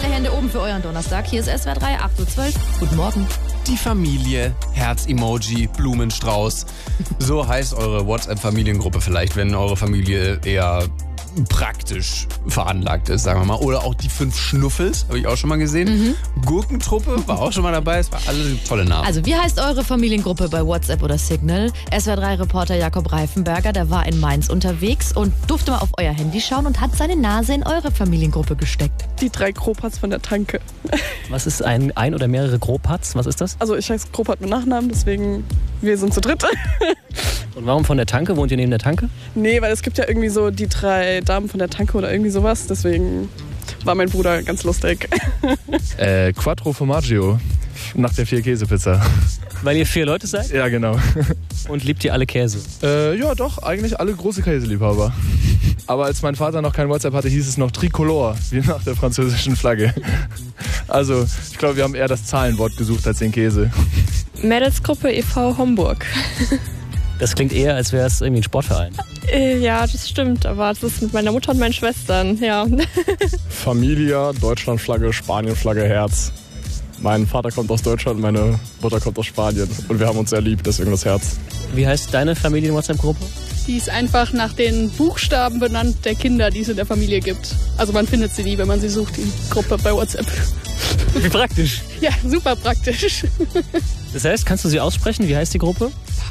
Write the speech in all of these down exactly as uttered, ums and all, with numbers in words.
Alle Hände oben für euren Donnerstag. Hier ist S W R drei, acht Uhr zwölf. Guten Morgen. Die Familie, Herz-Emoji, Blumenstrauß. So heißt eure WhatsApp-Familiengruppe vielleicht, wenn eure Familie eher praktisch veranlagt ist, sagen wir mal. Oder auch die fünf Schnuffels, habe ich auch schon mal gesehen. Mhm. Gurkentruppe war auch schon mal dabei. Es war alle tolle Namen. Also wie heißt eure Familiengruppe bei WhatsApp oder Signal? S W R drei Reporter Jakob Reifenberger, der war in Mainz unterwegs und durfte mal auf euer Handy schauen und hat seine Nase in eure Familiengruppe gesteckt. Die drei Kropats von der Tanke. Was ist ein, ein oder mehrere Kropats? Was ist das? Also ich heiße Kropat mit Nachnamen, deswegen wir sind zu dritt. Und warum von der Tanke? Wohnt ihr neben der Tanke? Nee, weil es gibt ja irgendwie so die drei Damen von der Tanke oder irgendwie sowas. Deswegen war mein Bruder ganz lustig. Äh, Quattro Formaggio nach der Vier-Käse-Pizza. Weil ihr vier Leute seid? Ja, genau. Und liebt ihr alle Käse? Äh, ja, doch, eigentlich alle große Käseliebhaber. Aber als mein Vater noch kein WhatsApp hatte, hieß es noch Tricolore, wie nach der französischen Flagge. Also, ich glaube, wir haben eher das Zahlenwort gesucht als den Käse. Mädelsgruppe e V Homburg. Das klingt eher, als wäre es irgendwie ein Sportverein. Äh, ja, das stimmt, aber das ist mit meiner Mutter und meinen Schwestern, ja. Familia, Deutschlandflagge, Spanienflagge, Herz. Mein Vater kommt aus Deutschland, meine Mutter kommt aus Spanien. Und wir haben uns sehr lieb, deswegen das Herz. Wie heißt deine Familien-WhatsApp-Gruppe? Die ist einfach nach den Buchstaben benannt der Kinder, die es in der Familie gibt. Also man findet sie nie, wenn man sie sucht, die Gruppe bei WhatsApp. Wie praktisch. Ja, super praktisch. Das heißt, kannst du sie aussprechen? Wie heißt die Gruppe?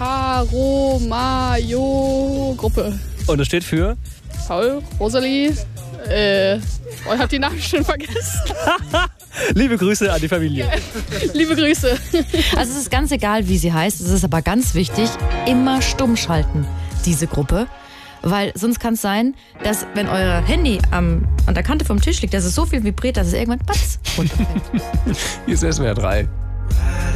Paromayo-Gruppe. Und das steht für? Paul, Rosalie, äh, ich hab die Namen schon vergessen. Liebe Grüße an die Familie. Ja, liebe Grüße. Also es ist ganz egal, wie sie heißt. Es ist aber ganz wichtig, immer stumm schalten, diese Gruppe. Weil sonst kann es sein, dass wenn euer Handy am, an der Kante vom Tisch liegt, dass es so viel vibriert, dass es irgendwann patz runterfällt. Hier ist S W R drei.